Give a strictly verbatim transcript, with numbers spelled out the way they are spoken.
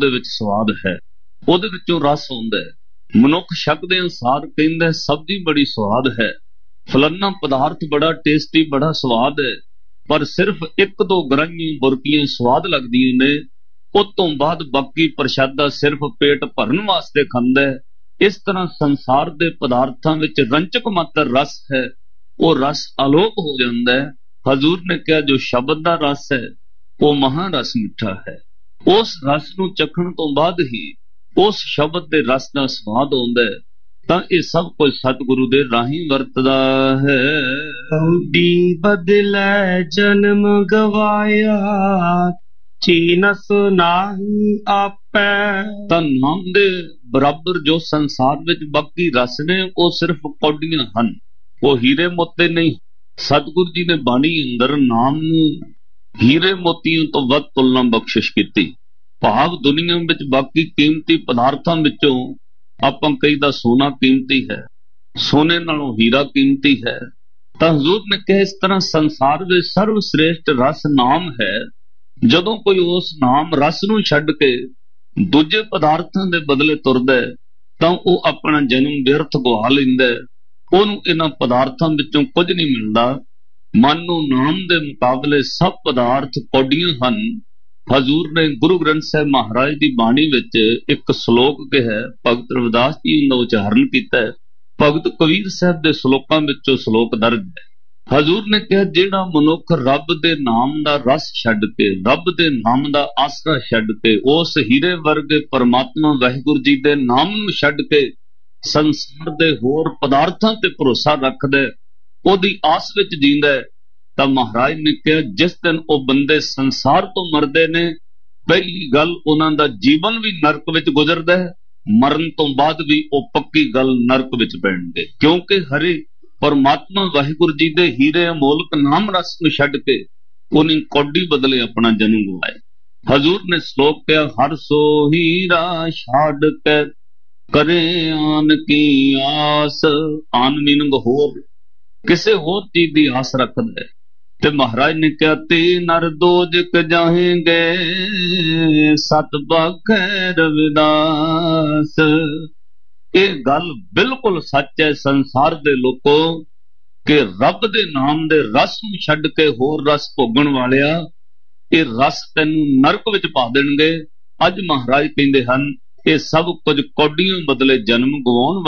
ਦੇ ਵਿੱਚ ਸਵਾਦ ਹੈ, ਉਹਦੇ ਵਿੱਚੋਂ ਰਸ ਹੁੰਦਾ ਹੈ। ਮਨੁੱਖ ਛਕਦੇ ਅਨੁਸਾਰ ਕਹਿੰਦਾ ਸਬਜ਼ੀ ਬੜੀ ਸਵਾਦ ਹੈ, ਫਲਾਨਾ ਪਦਾਰਥ ਬੜਾ ਟੇਸਟੀ, ਬੜਾ ਸਵਾਦ ਹੈ, ਪਰ ਸਿਰਫ ਇੱਕ ਦੋ ਗਰਾਹੀਆਂ ਬੁਰਕੀਆਂ ਸਵਾਦ ਲੱਗਦੀਆਂ ਨੇ, ਉਸ ਤੋਂ ਬਾਅਦ ਬਾਕੀ ਪ੍ਰਸ਼ਾਦਾ ਸਿਰਫ ਪੇਟ ਭਰਨ ਵਾਸਤੇ ਖਾਂਦਾ ਹੈ। ਇਸ ਤਰ੍ਹਾਂ ਸੰਸਾਰ ਦੇ ਪਦਾਰਥਾਂ ਵਿੱਚ ਰੰਚਕ ਮਾਤਰ ਰਸ ਹੈ, ਉਹ ਰਸ ਅਲੋਪ ਹੋ ਜਾਂਦਾ ਹੈ। ਹਜ਼ੂਰ ਨੇ ਕਿਹਾ ਜੋ ਸ਼ਬਦ ਦਾ ਰਸ ਹੈ ਉਹ ਮਹਾਂ ਰਸ ਮਿੱਠਾ ਹੈ। ਉਸ ਰਸ ਨੂੰ ਚਖਣ ਤੋਂ ਬਾਅਦ ਹੀ ਉਸ ਸ਼ਬਦ ਦੇ ਰਸ ਦਾ ਸਵਾਦ ਆਉਂਦਾ ਹੈ। ਤਾਂ ਇਹ ਸਭ ਕੁਝ ਸਤਿਗੁਰੂ ਦੇ ਰਾਹੀਂ ਵਰਤਦਾ ਹੈ। ਕੌਡੀ ਬਦਲੇ ਜਨਮ ਗਵਾਇਆ, ਚੀਨਸ ਨਾਹੀ ਆਪੈ। ਤਾਂ ਨਾਮ ਦੇ ਬਰਾਬਰ ਜੋ ਸੰਸਾਰ ਵਿੱਚ ਬਾਕੀ ਰਸ ਨੇ ਉਹ ਸਿਰਫ ਕੌਡੀਆਂ ਹਨ, ਉਹ ਹੀਰੇ ਮੋਤੇ ਨਹੀਂ। ਸਤਿਗੁਰੂ ਜੀ ਨੇ ਬਾਣੀ ਅੰਦਰ ਨਾਮ ਨੂੰ ਹੀਰੇ ਮੋਤੀਆਂ ਤੋਂ ਵੱਧ ਤੁਲਨਾ ਬਖਸ਼ਿਸ਼ ਕੀਤੀ। ਭਾਵ ਦੁਨੀਆ ਵਿੱਚ ਬਾਕੀ ਕੀਮਤੀ ਪਦਾਰਥਾਂ ਵਿੱਚੋਂ ਆਪਾਂ ਕਈ ਦਾ ਸੋਨਾ ਕੀਮਤੀ ਹੈ, ਸੋਨੇ ਨਾਲੋਂ ਹੀਰਾ ਕੀਮਤੀ ਹੈ। ਤਾਂ ਹਜ਼ੂਰ ਨੇ ਕਿਹਾ ਇਸ ਤਰ੍ਹਾਂ ਸੰਸਾਰ ਵਿੱਚ ਸਰਵ ਸ੍ਰੇਸ਼ਟ ਰਸ ਨਾਮ ਹੈ। ਜਦੋਂ ਕੋਈ ਉਸ ਨਾਮ ਰਸ ਨੂੰ ਛੱਡ ਕੇ ਦੂਜੇ ਪਦਾਰਥਾਂ ਦੇ ਬਦਲੇ ਤੁਰਦਾ ਹੈ ਤਾਂ ਉਹ ਆਪਣਾ ਜਨਮ ਵਿਅਰਥ ਗਵਾ ਲੈਂਦਾ ਹੈ। ਉਹਨੂੰ ਇਹਨਾਂ ਪਦਾਰਥਾਂ ਵਿੱਚੋਂ ਕੁਝ ਨਹੀਂ ਮਿਲਦਾ। ਮਨ ਨੂੰ ਨਾਮ ਦੇ ਮੁਕਾਬਲੇ ਸਭ ਪਦਾਰਥ ਕੌਡੀਆਂ ਹਨ। ਹਜ਼ੂਰ ਨੇ ਗੁਰੂ ਗ੍ਰੰਥ ਸਾਹਿਬ ਮਹਾਰਾਜ ਦੀ ਬਾਣੀ ਵਿੱਚ ਇੱਕ ਸ਼ਲੋਕ ਕਿਹਾ, ਭਗਤ ਰਵਿਦਾਸ ਜੀ ਦਾ ਉਚਾਰਨ ਕੀਤਾ ਹੈ। ਭਗਤ ਕਬੀਰ ਸਾਹਿਬ ਦੇ ਸ਼ਲੋਕਾਂ ਵਿੱਚੋਂ ਸ਼ਲੋਕ ਦਰਜ ਹੈ। ਹਜ਼ੂਰ ਨੇ ਕਿਹਾ ਜਿਹੜਾ ਮਨੁੱਖ ਰੱਬ ਦੇ ਨਾਮ ਦਾ ਰਸ ਛੱਡ ਕੇ, ਰੱਬ ਦੇ ਨਾਮ ਦਾ ਆਸਰਾ ਛੱਡ ਕੇ, ਉਸ ਹੀਰੇ ਵਰਗੇ ਪਰਮਾਤਮਾ ਵਾਹਿਗੁਰੂ ਜੀ ਦੇ ਨਾਮ ਨੂੰ ਛੱਡ ਕੇ ਸੰਸਾਰ ਦੇ ਹੋਰ ਪਦਾਰਥਾਂ ਤੇ ਭਰੋਸਾ ਰੱਖਦਾ, ਉਹਦੀ ਆਸ ਵਿੱਚ ਜੀਂਦਾ, ਤਾਂ ਮਹਾਰਾਜ ਨੇ ਕਿਹਾ ਜਿਸ ਦਿਨ ਉਹ ਬੰਦੇ ਸੰਸਾਰ ਤੋਂ ਮਰਦੇ ਨੇ, ਪਹਿਲੀ ਗੱਲ ਉਹਨਾਂ ਦਾ ਜੀਵਨ ਵੀ ਨਰਕ ਵਿੱਚ ਗੁਜ਼ਰਦਾ ਹੈ, ਮਰਨ ਤੋਂ ਬਾਅਦ ਵੀ ਉਹ ਪੱਕੀ ਗੱਲ ਨਰਕ ਵਿੱਚ ਪੈਣਗੇ। ਕਿਉਂਕਿ ਹਰੇ ਪਰਮਾਤਮਾ ਵਾਹਿਗੁਰੂ ਜੀ ਦੇ ਹੀਰੇ ਅਮੋਲਕ ਨਾਮ ਰਸ ਨੂੰ ਛੱਡ ਕੇ ਉਹਨੇ ਕੌਡੀ ਬਦਲੇ ਆਪਣਾ ਜਨਮ ਗਵਾਇਆ। ਹਜ਼ੂਰ ਨੇ ਸ਼ਲੋਕ ਕਿਹਾ, ਹਰ ਸੋ ਹੀਰਾ ਛੱਡ ਕੇ ਕਰੇ ਆਨ ਕੀ ਆਸ। ਆਨ ਮੀਨਿੰਗ ਹੋਰ, ਕਿਸੇ ਹੋਰ ਚੀਜ਼ ਦੀ ਆਸ ਰੱਖਦਾ ਹੈ। ਤੇ ਮਹਾਰਾਜ ਨੇ ਕਿਹਾ ਤੇ ਨਰ ਦੋਜਕ ਜਾਹੇਂਗੇ ਸਤ ਬਖੈ ਰਵਿਦਾਸ। ਇਹ ਗੱਲ ਬਿਲਕੁਲ ਸੱਚ ਹੈ ਸੰਸਾਰ ਦੇ ਲੋਕੋ ਕਿ ਰੱਬ ਦੇ ਨਾਮ ਦੇ ਰਸ ਨੂੰ ਛੱਡ ਕੇ ਹੋਰ ਰਸ ਭੋਗਣ ਵਾਲਿਆ, ਇਹ ਰਸ ਤੈਨੂੰ ਨਰਕ ਵਿੱਚ ਪਾ ਦੇਣਗੇ। ਅੱਜ ਮਹਾਰਾਜ ਕਹਿੰਦੇ ਹਨ ਇਹ ਸਭ ਕੁਝ ਕੌਡੀਆਂ ਬਦਲੇ ਜਨਮ ਗਵਾਉਣ